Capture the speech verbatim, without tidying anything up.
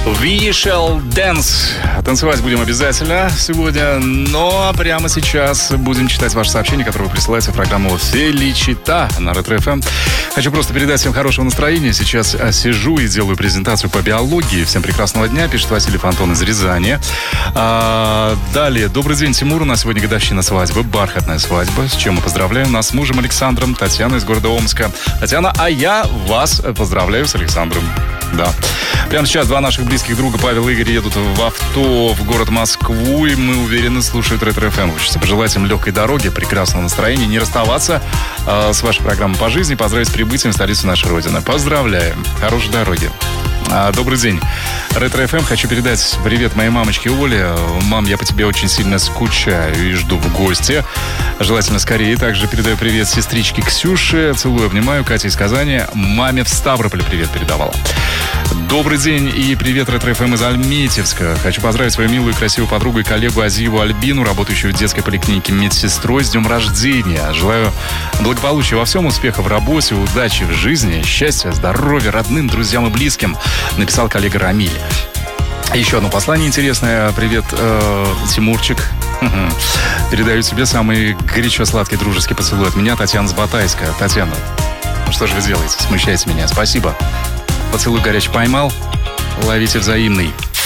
We shall dance. Танцевать будем обязательно сегодня, но прямо сейчас будем читать ваши сообщения, которые вы присылаете в программу «Феличита» на Ретро-эф эм. Хочу просто передать всем хорошего настроения. Сейчас сижу и делаю презентацию по биологии. Всем прекрасного дня, пишет Василий Фонтон из Рязани. А, далее. Добрый день, Тимур. У нас сегодня годовщина свадьбы, бархатная свадьба, с чем мы поздравляем нас с мужем Александром, Татьяна из города Омска. Татьяна, а я вас поздравляю с Александром. Да. Прямо сейчас два наших близких друга, Павел и Игорь, едут в авто в город Москву, и мы уверены, слушают Ретро-эф эм. Хочется пожелать им легкой дороги, прекрасного настроения, не расставаться э, с вашей программой по жизни, поздравить с прибытием в столицу нашей Родины. Поздравляем. Хорошей дороги. А, добрый день. Ретро-эф эм. Хочу передать привет моей мамочке Оле. Мам, я по тебе очень сильно скучаю и жду в гости. Желательно скорее. Также передаю привет сестричке Ксюше. Целую, обнимаю. Катя из Казани. Маме в Ставрополе привет передавала. Добрый день и привет, Ретро-эф эм из Альметьевска. Хочу поздравить свою милую и красивую подругу и коллегу Азиеву Альбину, работающую в детской поликлинике медсестрой, с днем рождения. Желаю благополучия во всем, успеха в работе, удачи в жизни, счастья, здоровья родным, друзьям и близким, написал коллега Рамиль. Еще одно послание интересное. Привет, э, Тимурчик. Передаю тебе самый горячо-сладкий дружеский поцелуй от меня, Татьяна с Батайска. Татьяна, ну что же вы делаете? Смущаете меня. Спасибо. Поцелуй горячий поймал. Ловите взаимный.